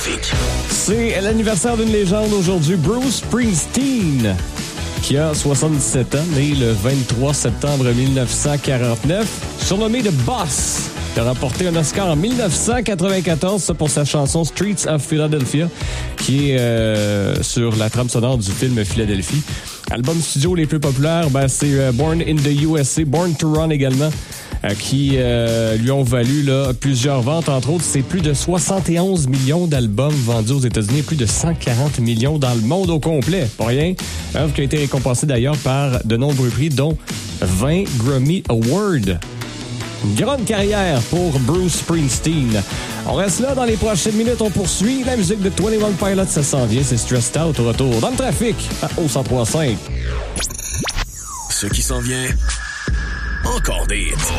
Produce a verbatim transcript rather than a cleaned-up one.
trafic. C'est l'anniversaire d'une légende aujourd'hui, Bruce Springsteen, qui a soixante-dix-sept ans, né le vingt-trois septembre dix-neuf cent quarante-neuf, surnommé The Boss. Il a remporté un Oscar en dix-neuf cent quatre-vingt-quatorze, ça pour sa chanson Streets of Philadelphia, qui est euh, sur la trame sonore du film Philadelphie. Albums studio les plus populaires, ben, c'est euh, Born in the U S A, Born to Run également, euh, qui euh, lui ont valu là, plusieurs ventes. Entre autres, c'est plus de soixante et onze millions d'albums vendus aux États-Unis et plus de cent quarante millions dans le monde au complet. Pas rien. Œuvre qui a été récompensée d'ailleurs par de nombreux prix, dont vingt Grammy Awards. Une grande carrière pour Bruce Springsteen. On reste là dans les prochaines minutes. On poursuit. La musique de vingt et un Pilots, ça s'en vient. C'est Stressed Out au retour dans le trafic à O cent trois virgule cinq. Ce qui s'en vient, encore des hits.